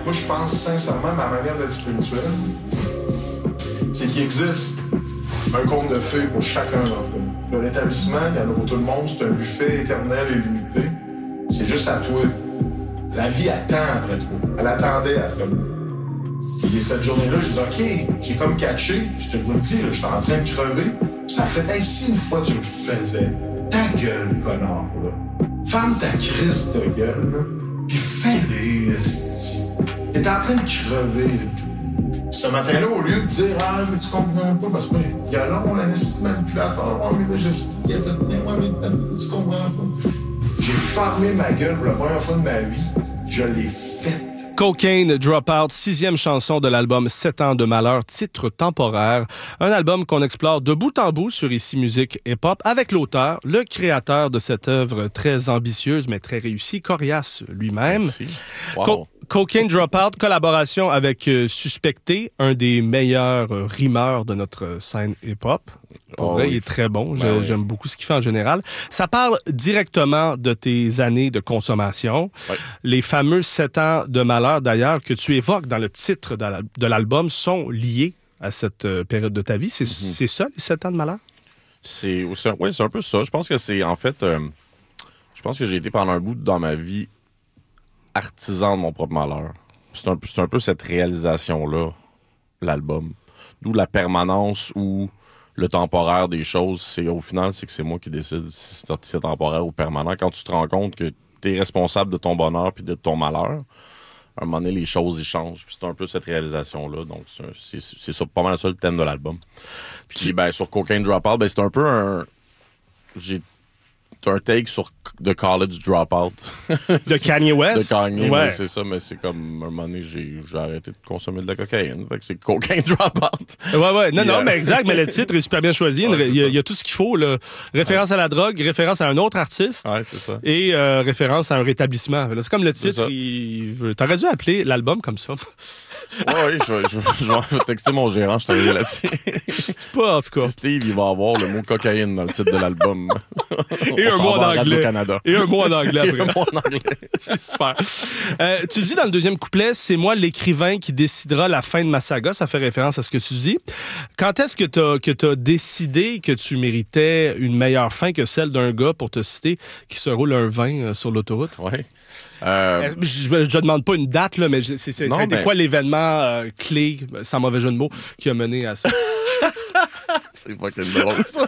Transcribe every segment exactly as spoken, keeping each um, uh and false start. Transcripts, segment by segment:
Moi, je pense sincèrement, ma manière d'être spirituel, c'est qu'il existe un compte de fées pour chacun d'entre nous. Le rétablissement, il y en a pour tout le monde, c'est un buffet éternel et limité. C'est juste à toi. La vie attend après toi. Elle attendait après moi. Et cette journée-là, je dis OK, j'ai comme catché, je te le dis, là, j'étais en train de crever. Ça fait, hey, si une fois tu le faisais, ta gueule, connard, là. Ferme ta crise de gueule, là, pis fais-les, là, c'ti. T'es en train de crever, là. Ce matin-là, au lieu de dire « Ah, mais tu comprends pas, parce que il y a long, l'anesthésie manipulateur, oh, mais là, j'expliquais, tu tu comprends pas. » J'ai fermé ma gueule pour la première fois de ma vie, je l'ai faite. Cocaine Dropout, sixième chanson de l'album sept ans de malheur, titre temporaire. Un album qu'on explore de bout en bout sur Ici Musique Hip-Hop avec l'auteur, le créateur de cette œuvre très ambitieuse mais très réussie, Corias lui-même. Wow. Co- Cocaine Dropout, collaboration avec euh, Suspecté, un des meilleurs euh, rimeurs de notre scène hip-hop. Pour Oh, vrai, oui. il est très bon. Je, Ben oui. J'aime beaucoup ce qu'il fait en général. Ça parle directement de tes années de consommation. Ouais. Les fameux sept ans de malheur, d'ailleurs, que tu évoques dans le titre de l'al- de l'album, sont liés à cette euh, période de ta vie. C'est, Mm-hmm. c'est ça, les sept ans de malheur? C'est, c'est, un, ouais, c'est un peu ça. Je pense que c'est, en fait, euh, je pense que j'ai été pendant un bout dans ma vie artisan de mon propre malheur. C'est un, c'est un peu cette réalisation-là, l'album. D'où la permanence ou le temporaire des choses. C'est, au final, c'est que c'est moi qui décide si c'est, c'est temporaire ou permanent. Quand tu te rends compte que tu es responsable de ton bonheur puis de ton malheur, à un moment donné, les choses y changent. Puis c'est un peu cette réalisation-là. Donc, c'est, un, c'est, c'est ça, pas mal ça le thème de l'album. Puis, ben, sur Cocaine Dropout, ben, c'est un peu un... J'ai c'est un take sur The College Dropout. De Kanye West? De Kanye, ouais. mais c'est ça, mais c'est comme, à un moment donné, j'ai, j'ai arrêté de consommer de la cocaïne. Fait que c'est Cocaine Dropout. Ouais, ouais. Non, Puis, non, euh... mais exact, mais le titre est super bien choisi. Ouais, il, y a, ça. il y a tout ce qu'il faut. Là. Référence ouais. à la drogue, référence à un autre artiste. Ouais, c'est ça. Et euh, référence à un rétablissement. Là, c'est comme le titre. C'est Il veut... T'aurais dû appeler l'album comme ça. Ouais, oui, je vais, je, vais, je vais texter mon gérant, je t'arrive là-dessus. Pas en tout cas. Steve, il va avoir le mot cocaïne dans le titre de l'album. Et On un s'en mot en va à anglais. Radio-Canada. Et un mot en anglais Et après. un mot en anglais. C'est super. Euh, tu dis dans le deuxième couplet, c'est moi l'écrivain qui décidera la fin de ma saga. Ça fait référence à ce que tu dis. Quand est-ce que t'as, que t'as décidé que tu méritais une meilleure fin que celle d'un gars, pour te citer, qui se roule un vin euh, sur l'autoroute? Ouais. Euh, Je ne demande pas une date, là, mais c'est, c'est, Non, ça a été mais- quoi l'événement euh, clé, sans mauvais jeu de mots, qui a mené à ça? c'est fucking drôle, ça.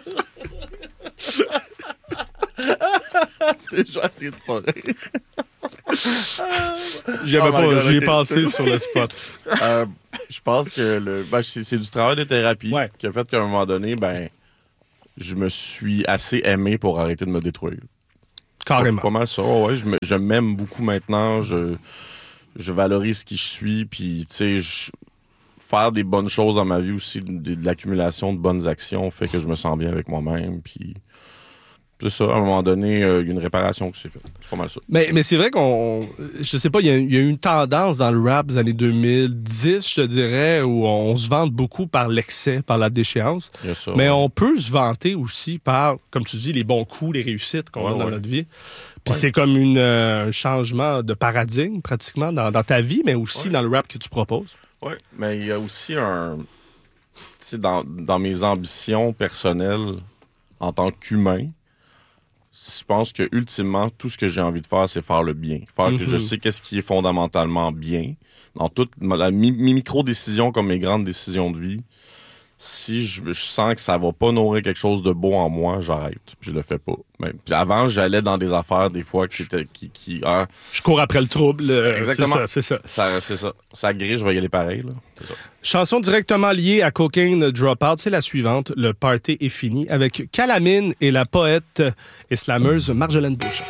C'est- Je vais essayer de pas rire. J'avais Oh pas, my God, j'y ai ok, pensé c'est- sur le spot. Euh, je pense que le, ben, c'est, c'est du travail de thérapie Ouais. qui a fait qu'à un moment donné, ben, je me suis assez aimé pour arrêter de me détruire. Carrément. C'est pas mal ça. Ouais, je, me- je m'aime beaucoup maintenant. Je, je valorise qui je suis. Puis, tu sais, je- faire des bonnes choses dans ma vie aussi, de, de l'accumulation de bonnes actions fait que je me sens bien avec moi-même. Puis, c'est ça. À un moment donné, euh, il y a une réparation qui s'est faite. C'est pas mal ça. Mais, mais c'est vrai qu'on... Je sais pas, il y, a- il y a eu une tendance dans le rap des années deux mille dix, je te dirais, où on se vante beaucoup par l'excès, par la déchéance. Il y a ça. Mais ouais. on peut se vanter aussi par, comme tu dis, les bons coups, les réussites qu'on Ouais, a dans ouais. notre vie. Puis Ouais. c'est comme une, euh, un changement de paradigme, pratiquement, dans, dans ta vie, mais aussi Ouais. dans le rap que tu proposes. Oui, mais il y a aussi un... Tu sais, dans, dans mes ambitions personnelles en tant qu'humain, je pense que ultimement, tout ce que j'ai envie de faire, c'est faire le bien. Faire Mm-hmm. que je sais qu'est-ce qui est fondamentalement bien. Dans toutes ma- la, mi- mes micro-décisions comme mes grandes décisions de vie, si je, je sens que ça va pas nourrir quelque chose de beau en moi, j'arrête. Je le fais pas. Mais, puis avant, j'allais dans des affaires, des fois, qui... étaient- qui, qui ah, Je cours après le trouble. euh, Exactement. C'est ça, c'est ça. ça, c'est ça. Ça grille, je vais y aller pareil. Là. C'est ça. Chanson directement liée à Cocaine Dropout, c'est la suivante. Le party est fini avec Calamine et la poète et slameuse Marjolaine Beauchamp.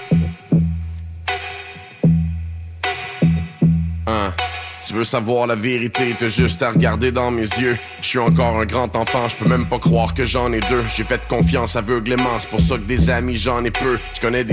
Hein. Tu veux savoir la vérité, t'as juste à regarder dans mes yeux. Je suis encore un grand enfant, je peux même pas croire que j'en ai deux. J'ai fait confiance aveuglément, c'est pour ça que des amis j'en ai peu. Je connais des